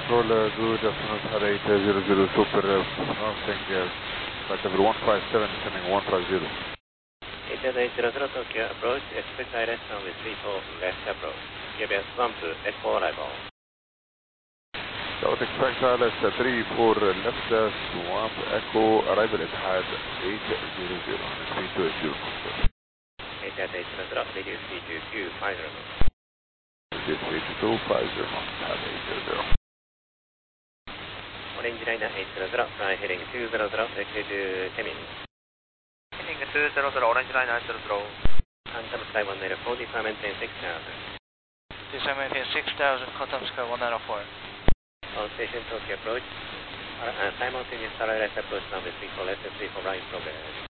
Control, good afternoon, Thai 800 Super, announcing flight level 157, descending 150. 800 Tokyo approach, expect direct runway 34 left approach. GBS Swamp Echo arrival. South expect ILS 34 left Swamp Echo arrival Etihad 800, speed to 80. 800, reduce speed to 250. Reduce speed to 250, Etihad 800. Orange Liner 800, fly heading 200, exit to Temin. Heading 200, Orange Line 800. Phantom Sky 194, descent maintain 6000. Descent maintain 6000, Phantom Sky 194. On station Tokyo approach, simultaneous RLS approach number 34 left and 34 right progress.